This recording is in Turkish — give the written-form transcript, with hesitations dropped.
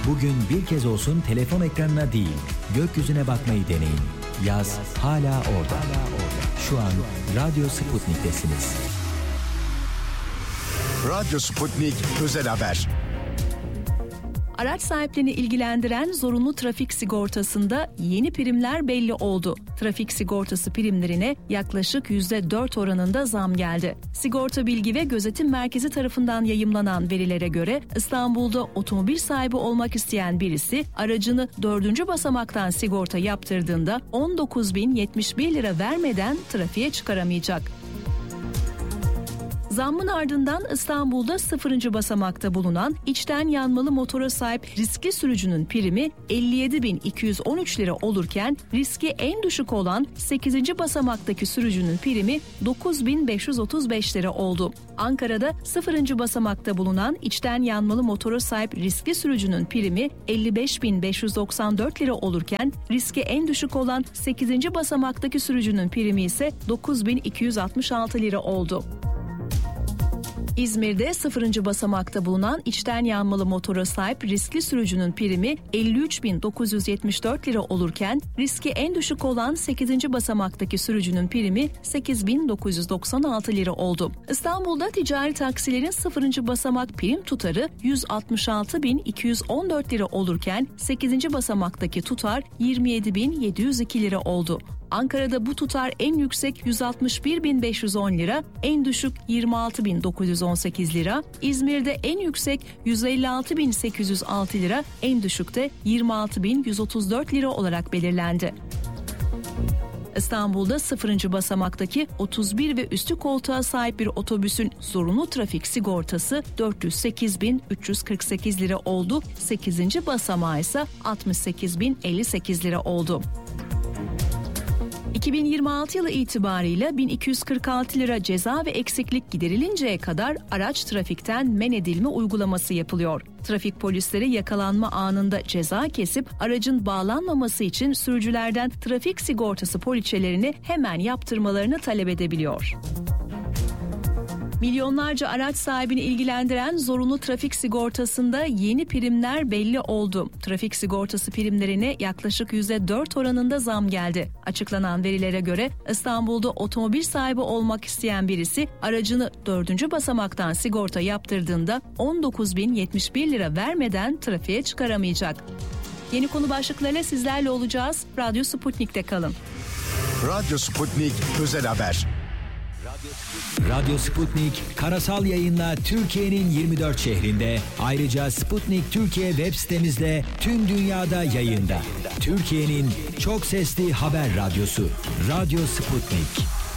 Bugün bir kez olsun telefon ekranına değil, gökyüzüne bakmayı deneyin. Yaz hala orada. Şu an Radyo Sputnik'tesiniz. Radyo Sputnik Özel Haber. Araç sahiplerini ilgilendiren zorunlu trafik sigortasında yeni primler belli oldu. Trafik sigortası primlerine yaklaşık %4 oranında zam geldi. Sigorta Bilgi ve Gözetim Merkezi tarafından yayımlanan verilere göre İstanbul'da otomobil sahibi olmak isteyen birisi aracını 4. basamaktan sigorta yaptırdığında 19.071 lira vermeden trafiğe çıkaramayacak. Zammın ardından İstanbul'da 0. basamakta bulunan içten yanmalı motora sahip riskli sürücünün primi 57.213 lira olurken riski en düşük olan 8. basamaktaki sürücünün primi 9.535 lira oldu. Ankara'da 0. basamakta bulunan içten yanmalı motora sahip riskli sürücünün primi 55.594 lira olurken riski en düşük olan 8. basamaktaki sürücünün primi ise 9.266 lira oldu. İzmir'de 0. basamakta bulunan içten yanmalı motora sahip riskli sürücünün primi 53.974 lira olurken riski en düşük olan 8. basamaktaki sürücünün primi 8.996 lira oldu. İstanbul'da ticari taksilerin 0. basamak prim tutarı 166.214 lira olurken 8. basamaktaki tutar 27.702 lira oldu. Ankara'da bu tutar en yüksek 161.510 lira, en düşük 26.918 lira, İzmir'de en yüksek 156.806 lira, en düşük de 26.134 lira olarak belirlendi. İstanbul'da 0. basamaktaki 31 ve üstü koltuğa sahip bir otobüsün zorunlu trafik sigortası 408.348 lira oldu, 8. basamağı ise 68.058 lira oldu. 2026 yılı itibarıyla 1246 lira ceza ve eksiklik giderilinceye kadar araç trafikten men edilme uygulaması yapılıyor. Trafik polisleri yakalanma anında ceza kesip aracın bağlanmaması için sürücülerden trafik sigortası poliçelerini hemen yaptırmalarını talep edebiliyor. Milyonlarca araç sahibini ilgilendiren zorunlu trafik sigortasında yeni primler belli oldu. Trafik sigortası primlerine yaklaşık %4 oranında zam geldi. Açıklanan verilere göre İstanbul'da otomobil sahibi olmak isteyen birisi aracını 4. basamaktan sigorta yaptırdığında 19.071 lira vermeden trafiğe çıkaramayacak. Yeni konu başlıklarıyla sizlerle olacağız. Radyo Sputnik'te kalın. Radyo Sputnik Özel Haber. Radyo Sputnik karasal yayınla Türkiye'nin 24 şehrinde, ayrıca Sputnik Türkiye web sitemizde tüm dünyada yayında. Türkiye'nin çok sesli haber radyosu Radyo Sputnik.